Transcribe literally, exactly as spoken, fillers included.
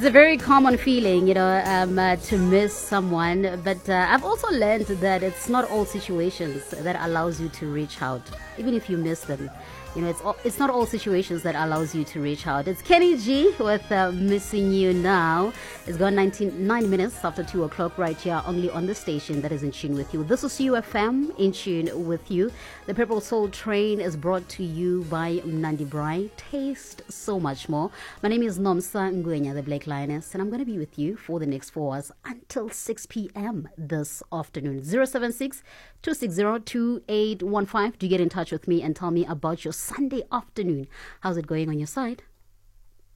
It's a very common feeling, you know, um, uh, to miss someone. But uh, I've also learned that it's not all situations that allows you to reach out, even if you miss them. You know, it's all, it's not all situations that allows you to reach out. It's Kenny G with uh, Missing You Now. It's gone nineteen, nine minutes after two o'clock right here, only on the station that is in tune with you. This is U F M, in tune with you. The Purple Soul Train is brought to you by Nandi Brai. Taste so much more. My name is Nomsa Ngwenya, the Black Lioness, and I'm going to be with you for the next four hours until six p.m. this afternoon. zero seven six, two six zero, two eight one five. Do get in touch with me and tell me about your Sunday afternoon. How's it going on your side?